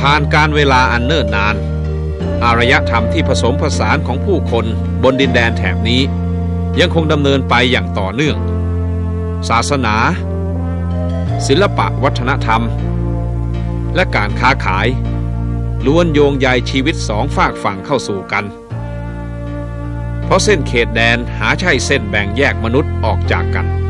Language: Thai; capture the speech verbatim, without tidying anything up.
ผ่านการเวลาอันเนิ่นนานอารยธรรมที่ผสมผสานของผู้คนบนดินแดนแถบนี้ยังคงดำเนินไปอย่างต่อเนื่องศาสนาศิลปะวัฒนธรรมและการค้าขายล้วนโยงใยชีวิตสองฝากฝั่งเข้าสู่กันเพราะเส้นเขตแดนหาใช่เส้นแบ่งแยกมนุษย์ออกจากกัน